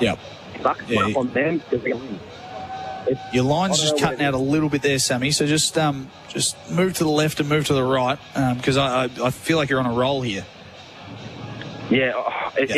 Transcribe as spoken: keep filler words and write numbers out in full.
Yep. Sucks Yeah, yeah, on them. It's, Your line's I just don't know cutting what out a little bit there, Sammy. So just um, just move to the left and move to the right because I, I I feel like you're on a roll here. Yeah, oh, it, Yeah.